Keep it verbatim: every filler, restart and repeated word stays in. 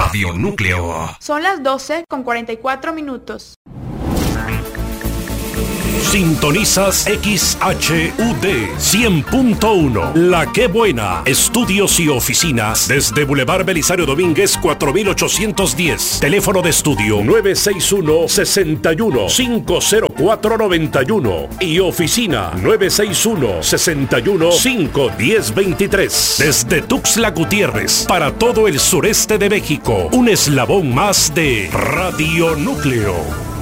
Radio Núcleo. Son las doce con cuarenta y cuatro minutos. Sintonizas X H U D cien punto uno. La Qué Buena. Estudios y oficinas desde Boulevard Belisario Domínguez cuatro mil ochocientos diez. Teléfono de estudio nueve seis uno, seis uno, cinco cero cuatro nueve uno y oficina nueve seis uno, seis uno, cinco uno cero dos tres. Desde Tuxtla Gutiérrez para todo el sureste de México. Un eslabón más de Radio Núcleo.